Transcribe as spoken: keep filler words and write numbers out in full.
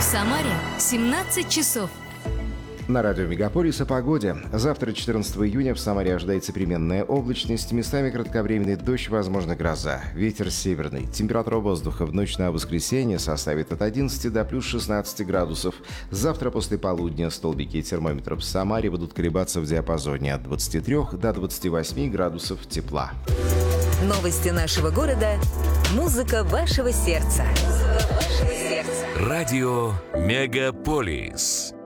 Самаре семнадцать часов. На радио «Мегаполис» о погоде. Завтра, четырнадцатого июня, в Самаре ожидается переменная облачность. Местами кратковременный дождь, возможно, гроза. Ветер северный. Температура воздуха в ночь на воскресенье составит от одиннадцати до плюс шестнадцати градусов. Завтра после полудня столбики термометров в Самаре будут колебаться в диапазоне от двадцати трёх до двадцати восьми градусов тепла. Новости нашего города. Музыка вашего сердца. Музыка вашего сердца. Радио «Мегаполис».